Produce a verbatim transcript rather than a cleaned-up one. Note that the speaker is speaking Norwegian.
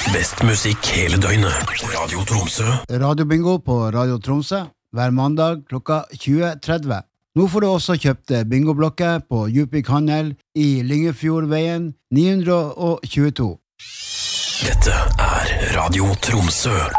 Best musikk hele døgnet. Radio Tromsø. Radio Bingo på Radio Tromsø. Hver mandag klokka tjue tretti. Nå får du også kjøpt bingoblokker på Djupvik Handel i Lyngefjordveien ni hundre tjueto. Dette er Radio Tromsø.